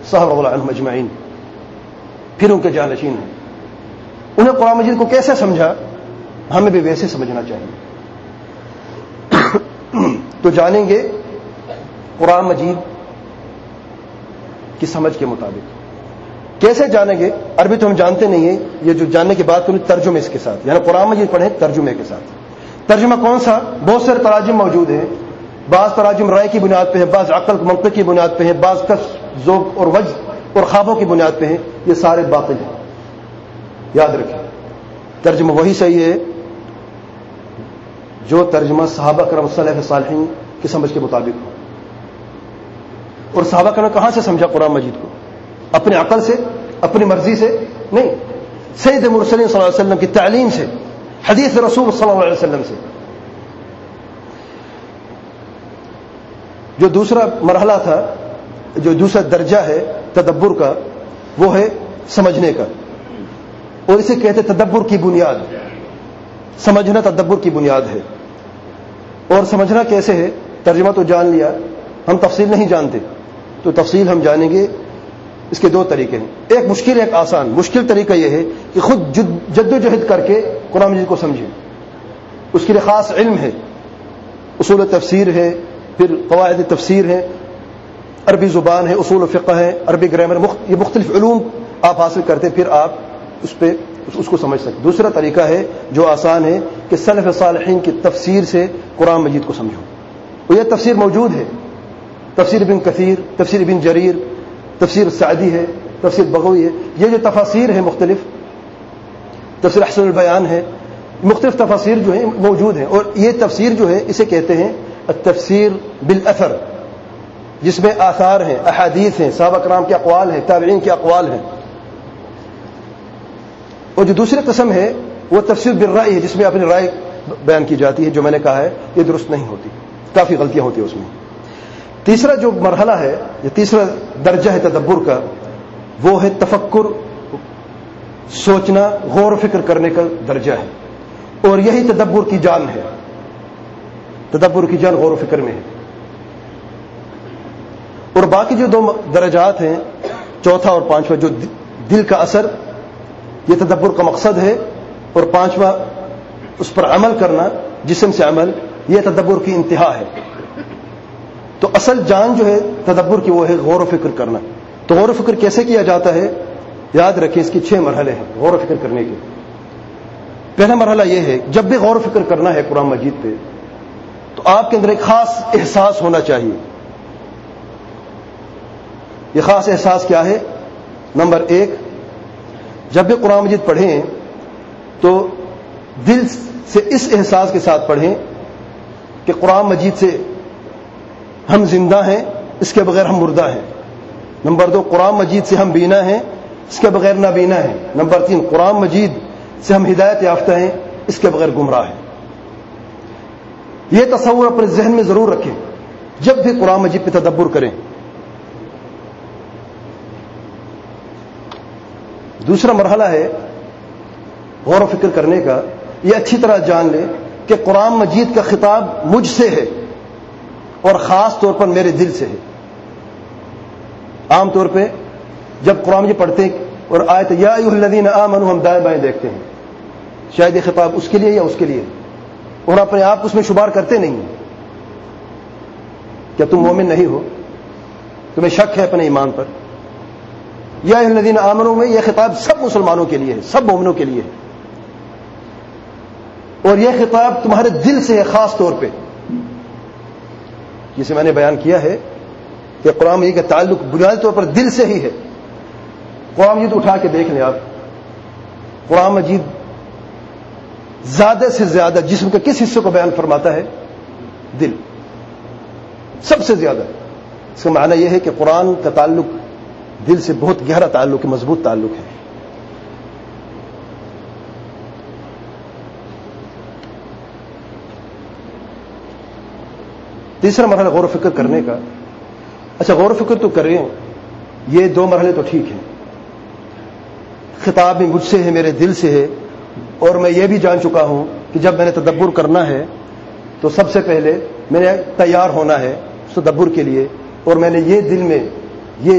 صحابہ رضی اللہ عنہم اجمعین پھر ان کے جانشین ہیں. انہیں قرآن مجید کو کیسے سمجھا, ہمیں بھی ویسے سمجھنا چاہیے. تو جانیں گے قرآن مجید کی سمجھ کے مطابق. کیسے جانیں گے؟ عربی تو ہم جانتے نہیں ہیں, یہ جو جاننے کی بات کریں ترجمے اس کے ساتھ, یعنی قرآن مجید پڑھیں ترجمے کے ساتھ. ترجمہ کون سا؟ بہت سارے تراجم موجود ہیں. بعض تراجم رائے کی بنیاد پہ ہیں, بعض عقل منطق کی بنیاد پہ ہیں, بعض کس ذوق اور وجد اور خوابوں کی بنیاد پہ ہیں. یہ سارے باطل ہیں, یاد رکھیں. ترجمہ وہی صحیح ہے جو ترجمہ صحابہ کرام سلف صالحین کی سمجھ کے مطابق ہو. اور صحابہ کرام کہاں سے سمجھا قرآن مجید کو؟ اپنے عقل سے, اپنی مرضی سے نہیں, سید مرسلین صلی اللہ علیہ وسلم کی تعلیم سے, حدیث رسول صلی اللہ علیہ وسلم سے. جو دوسرا مرحلہ تھا, جو دوسرا درجہ ہے تدبر کا, وہ ہے سمجھنے کا, اور اسے کہتے تدبر کی بنیاد. سمجھنا تدبر کی بنیاد ہے. اور سمجھنا کیسے ہے؟ ترجمہ تو جان لیا, ہم تفصیل نہیں جانتے, تو تفصیل ہم جانیں گے. اس کے دو طریقے ہیں, ایک مشکل ایک آسان. مشکل طریقہ یہ ہے کہ خود جد و جہد کر کے قرآن مجید کو سمجھیں. اس کے لیے خاص علم ہے, اصول تفسیر ہے, پھر قواعد تفسیر ہے, عربی زبان ہے, اصول فقہ ہے, عربی گرامر, یہ مختلف علوم آپ حاصل کرتے, پھر آپ اس کو سمجھ سکتے. دوسرا طریقہ ہے جو آسان ہے کہ سلف صالحین کی تفسیر سے قرآن مجید کو سمجھو. اور یہ تفسیر موجود ہے, تفسیر ابن کثیر, تفسیر ابن جریر, تفسیر سعدی ہے, تفسیر بغوی ہے. یہ جو تفاسیر ہیں مختلف, تفسیر احسن البیان ہے, مختلف تفاسیر جو ہیں موجود ہیں. اور یہ تفسیر جو ہے اسے کہتے ہیں التفسیر بالاثر, جس میں آثار ہیں, احادیث ہیں, صحابہ کرام کے اقوال ہیں, تابعین کے اقوال ہیں. اور جو دوسری قسم ہے وہ تفسیر بالرأی ہے, جس میں اپنی رائے بیان کی جاتی ہے. جو میں نے کہا ہے یہ درست نہیں ہوتی, کافی غلطیاں ہوتی ہیں اس میں. تیسرا جو مرحلہ ہے, یہ تیسرا درجہ ہے تدبر کا, وہ ہے تفکر, سوچنا, غور و فکر کرنے کا درجہ ہے. اور یہی تدبر کی جان ہے. تدبر کی جان غور و فکر میں ہے. اور باقی جو دو درجات ہیں, چوتھا اور پانچواں, جو دل کا اثر, یہ تدبر کا مقصد ہے. اور پانچواں اس پر عمل کرنا, جسم سے عمل, یہ تدبر کی انتہا ہے. تو اصل جان جو ہے تدبر کی وہ ہے غور و فکر کرنا. تو غور و فکر کیسے کیا جاتا ہے؟ یاد رکھیں اس کی 6 مرحلے ہیں غور و فکر کرنے کے. پہلا مرحلہ یہ ہے, جب بھی غور و فکر کرنا ہے قرآن مجید پہ, تو آپ کے اندر ایک خاص احساس ہونا چاہیے. یہ خاص احساس کیا ہے؟ نمبر 1, جب بھی قرآن مجید پڑھیں تو دل سے اس احساس کے ساتھ پڑھیں کہ قرآن مجید سے ہم زندہ ہیں, اس کے بغیر ہم مردہ ہیں. نمبر 2, قرآن مجید سے ہم بینا ہیں, اس کے بغیر نابینا ہیں. نمبر 3, قرآن مجید سے ہم ہدایت یافتہ ہیں, اس کے بغیر گمراہ ہیں. یہ تصور اپنے ذہن میں ضرور رکھیں جب بھی قرآن مجید پہ تدبر کریں. دوسرا مرحلہ ہے غور و فکر کرنے کا. یہ اچھی طرح جان لیں کہ قرآن مجید کا خطاب مجھ سے ہے, اور خاص طور پر میرے دل سے ہے. عام طور پہ جب قرآن مجید پڑھتے ہیں اور آیت یا ایھا الذین آمنوا, ہم دائیں بائیں دیکھتے ہیں, شاید یہ خطاب اس کے لیے یا اس کے لیے, اور اپنے آپ اس میں شمار کرتے نہیں ہیں. کیا تم مومن نہیں ہو؟ تمہیں شک ہے اپنے ایمان پر؟ یا ایھا الذین آمنوا میں یہ خطاب سب مسلمانوں کے لیے ہے, سب مومنوں کے لیے ہے. اور یہ خطاب تمہارے دل سے ہے خاص طور پہ, جسے میں نے بیان کیا ہے کہ قرآن مجید کا تعلق بنیادی طور پر دل سے ہی ہے. قرآن مجید اٹھا کے دیکھ لیں آپ, قرآن مجید زیادہ سے زیادہ جسم کے کس حصے کو بیان فرماتا ہے؟ دل, سب سے زیادہ. اس کا معنی یہ ہے کہ قرآن کا تعلق دل سے بہت گہرا تعلق ہے, مضبوط تعلق ہے. تیسرا مرحلہ غور و فکر کرنے کا. اچھا, غور و فکر تو کریں, یہ 2 مرحلے تو ٹھیک ہیں, خطاب بھی مجھ سے ہے, میرے دل سے ہے. اور میں یہ بھی جان چکا ہوں کہ جب میں نے تدبر کرنا ہے تو سب سے پہلے میں نے تیار ہونا ہے اس تدبر کے لیے, اور میں نے یہ دل میں